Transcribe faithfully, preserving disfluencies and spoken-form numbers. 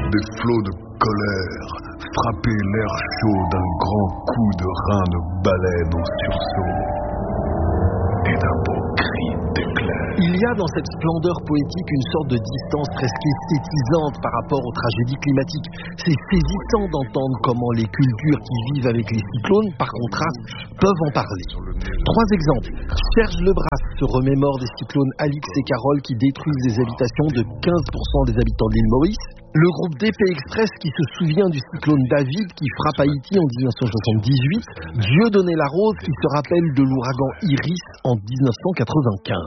Des flots de colère frappaient l'air chaud d'un grand coup de rein de baleine en sursaut et d'un beau cri d'éclair. Il y a dans cette splendeur poétique une sorte de distance presque esthétisante par rapport aux tragédies climatiques. C'est saisissant d'entendre comment les cultures qui vivent avec les cyclones, par contraste, peuvent en parler. Trois exemples. Serge Lebras se remémore des cyclones Alix et Carole qui détruisent les habitations de quinze pour cent des habitants de l'île Maurice. Le groupe D P Express qui se souvient du cyclone David qui frappe Haïti en dix-neuf cent soixante-dix-huit. Dieudonné Larose qui se rappelle de l'ouragan Iris en dix-neuf cent quatre-vingt-quinze.